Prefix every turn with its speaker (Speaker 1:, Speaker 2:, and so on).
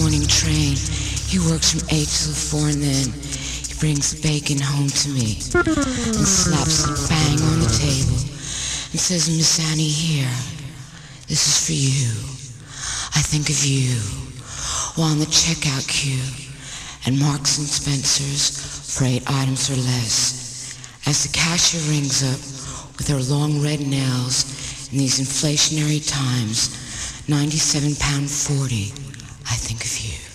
Speaker 1: morning train. He works from 8 till 4 and then he brings the bacon home to me and slaps it bang on the table and says, Miss Annie, here, this is for you. I think of you while in the checkout queue at Marks and Spencer's for 8 items or less. As the cashier rings up with her long red nails in these inflationary times, £97.40, I think of you.